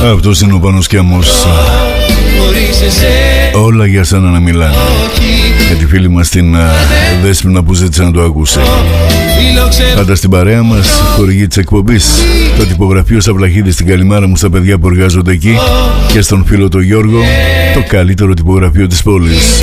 Αυτός είναι ο Πάνος Κιάμος. Όλα για σένα να μιλάνε. Για τη φίλη μας την Δέσποινα που ζήτησε να το ακούσει. Πάντα στην παρέα μας, χορηγή της εκπομπής, το τυπογραφείο Σαβλαχίδη. Στην καλημέρα μου στα παιδιά που εργάζονται εκεί και στον φίλο τον Γιώργο, το καλύτερο τυπογραφείο της πόλης.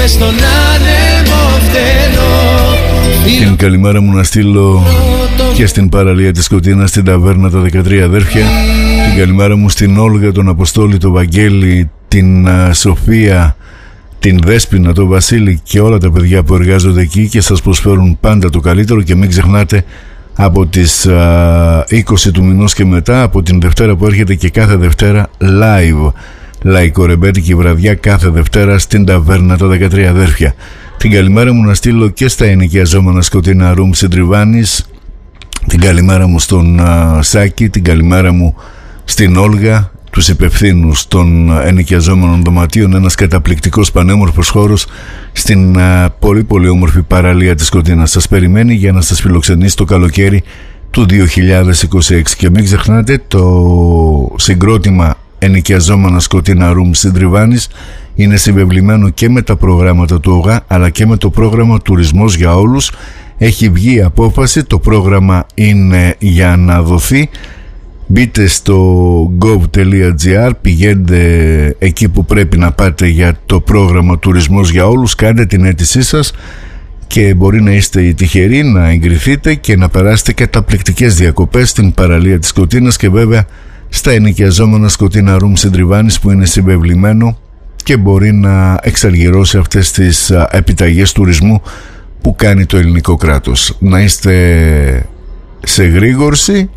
Την καλημέρα μου να στείλω και στην παραλία της Σκοτίνας, στην ταβέρνα τα 13 αδέρφια. Την καλημέρα μου στην Όλγα, τον Αποστόλη, τον Βαγγέλη, την Σοφία, την Δέσποινα, τον Βασίλη και όλα τα παιδιά που εργάζονται εκεί και σας προσφέρουν πάντα το καλύτερο. Και μην ξεχνάτε, από τις 20 του μηνός και μετά, από την Δευτέρα που έρχεται και κάθε Δευτέρα live λαϊκορεμπέτικη βραδιά κάθε Δευτέρα στην ταβέρνα τα 13 αδέρφια. Την καλημέρα μου να στείλω και στα ενοικιαζόμενα Σκοτεινά Room Συντριβάνης. Την καλημέρα μου στον Σάκη, την καλημέρα μου στην Όλγα, τους υπευθύνους των ενοικιαζόμενων δωματίων. Ένας καταπληκτικός πανέμορφος χώρος στην πολύ πολύ όμορφη παραλία της Σκοτίνας σας περιμένει για να σας φιλοξενήσει το καλοκαίρι του 2026. Και μην ξεχνάτε, το συγκρότημα ενοικιαζόμενα Σκοτεινά Room Συντριβάνης είναι συμβεβλημένο και με τα προγράμματα του ΟΓΑ αλλά και με το πρόγραμμα Τουρισμός για Όλους. Έχει βγει απόφαση, το πρόγραμμα είναι για να δοθεί. Μπείτε στο gov.gr, πηγαίνετε εκεί που πρέπει να πάτε για το πρόγραμμα Τουρισμός για Όλους, κάντε την αίτησή σας και μπορεί να είστε οι τυχεροί να εγκριθείτε και να περάσετε καταπληκτικές διακοπές στην παραλία της Σκοτίνας και βέβαια στα ενοικιαζόμενα Σκοτεινά Room Συντριβάνης που είναι συμβεβλημένο και μπορεί να εξαργυρώσει αυτές τις επιταγές τουρισμού που κάνει το ελληνικό κράτος. Να είστε σε γρήγορση.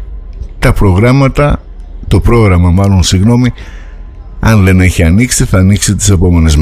Το πρόγραμμα αν δεν έχει ανοίξει, θα ανοίξει τις επόμενες μέρες.